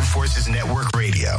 Forces Network Radio.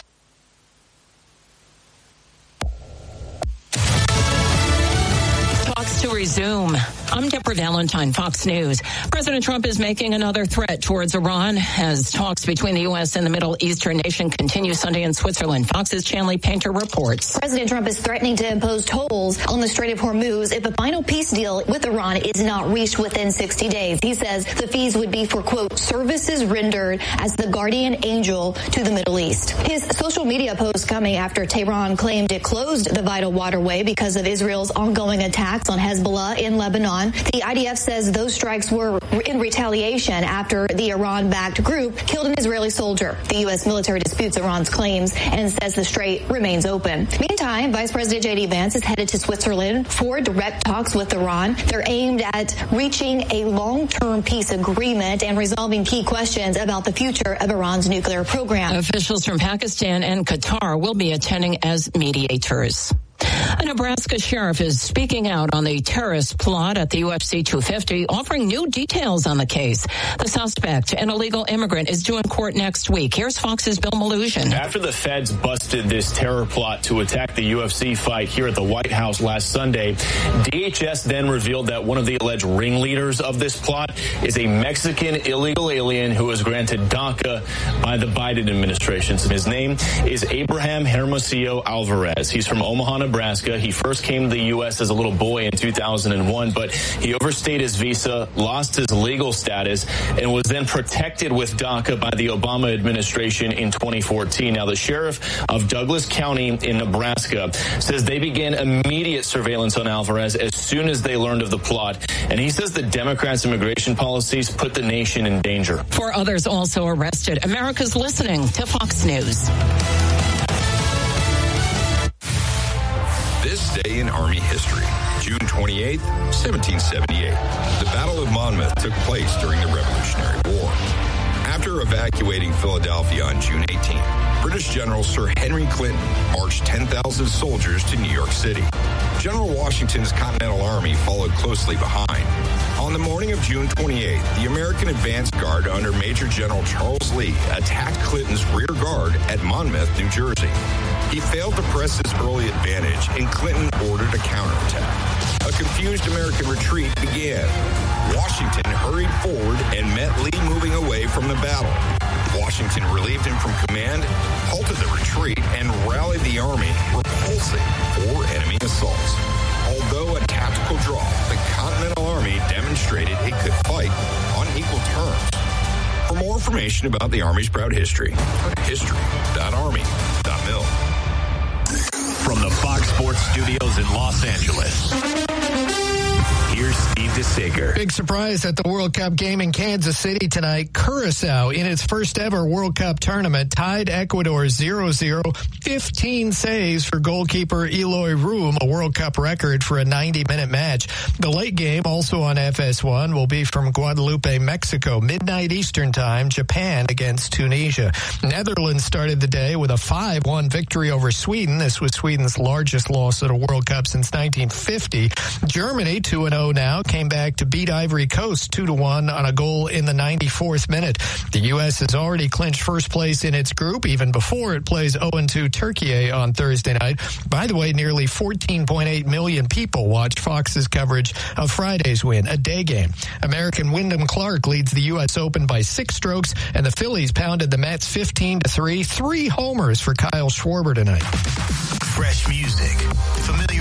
Talks to resume. I'm Deborah Valentine, Fox News. President Trump is making another threat towards Iran as talks between the U.S. and the Middle Eastern nation continue Sunday in Switzerland. Fox's Chanley Painter reports. President Trump is threatening to impose tolls on the Strait of Hormuz if a final peace deal with Iran is not reached within 60 days. He says the fees would be for, quote, services rendered as the guardian angel to the Middle East. His social media post coming after Tehran claimed it closed the vital waterway because of Israel's ongoing attacks on Hezbollah in Lebanon. The IDF says those strikes were in retaliation after the Iran-backed group killed an Israeli soldier. The U.S. military disputes Iran's claims and says the strait remains open. Meantime, Vice President J.D. Vance is headed to Switzerland for direct talks with Iran. They're aimed at reaching a long-term peace agreement and resolving key questions about the future of Iran's nuclear program. Officials from Pakistan and Qatar will be attending as mediators. A Nebraska sheriff is speaking out on the terrorist plot at the UFC 250, offering new details on the case. The suspect, an illegal immigrant, is due in court next week. Here's Fox's Bill Maluzhin. After the feds busted this terror plot to attack the UFC fight here at the White House last Sunday, DHS then revealed that one of the alleged ringleaders of this plot is a Mexican illegal alien who was granted DACA by the Biden administration. His name is Abraham Hermosillo Alvarez. He's from Omaha, Nebraska. He first came to the U.S. as a little boy in 2001, but he overstayed his visa, lost his legal status, and was then protected with DACA by the Obama administration in 2014. Now, the sheriff of Douglas County in Nebraska says they began immediate surveillance on Alvarez as soon as they learned of the plot, and he says the Democrats' immigration policies put the nation in danger. 4 others also arrested. America's listening to Fox News. This day in Army history, June 28, 1778. The Battle of Monmouth took place during the Revolutionary War. After evacuating Philadelphia on June 18, British General Sir Henry Clinton marched 10,000 soldiers to New York City. General Washington's Continental Army followed closely behind. On the morning of June 28, the American advance guard under Major General Charles Lee attacked Clinton's rear guard at Monmouth, New Jersey. He failed to press his early advantage, and Clinton ordered a counterattack. A confused American retreat began. Washington hurried forward and met Lee moving away from the battle. Washington relieved him from command, halted the retreat, and rallied the army, repulsing 4 enemy assaults. Although a tactical draw, the Continental Army demonstrated it could fight on equal terms. For more information about the Army's proud history, go to history.army.mil. From the Fox Sports Studios in Los Angeles, here's Steve DeSager. Big surprise at the World Cup game in Kansas City tonight. Curacao, in its first ever World Cup tournament, tied Ecuador 0-0. 15 saves for goalkeeper Eloy Room, a World Cup record for a 90-minute match. The late game, also on FS1, will be from Guadalupe, Mexico, midnight Eastern time, Japan against Tunisia. Netherlands started the day with a 5-1 victory over Sweden. This was Sweden's largest loss at a World Cup since 1950. Germany, 2-0 now, came back to beat Ivory Coast 2-1 on a goal in the 94th minute. The U.S. has already clinched first place in its group, even before it plays 0-2 Turkey on Thursday night. By the way, nearly 14.8 million people watched Fox's coverage of Friday's win, a day game. American Wyndham Clark leads the U.S. Open by 6 strokes, and the Phillies pounded the Mets 15-3. 3 homers for Kyle Schwarber tonight. Fresh music, familiar